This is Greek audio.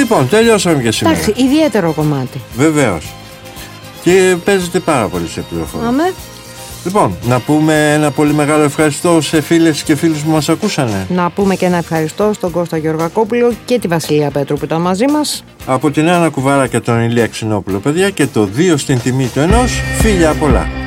Λοιπόν, τελειώσαμε και σήμερα. Εντάξει, ιδιαίτερο κομμάτι. Βεβαίως. Και παίζεται πάρα πολύ σε πληροφορία. Αμέ. Λοιπόν, να πούμε ένα πολύ μεγάλο ευχαριστώ σε φίλες και φίλους που μας ακούσανε. Να πούμε και ένα ευχαριστώ στον Κώστα Γεωργακόπουλο και τη Βασιλεία Πέτρου που ήταν μαζί μας. Από την Άννα Κουβάρα και τον Ηλία Ξινόπουλο, παιδιά, και το 2 στην τιμή του 1. Φίλια πολλά.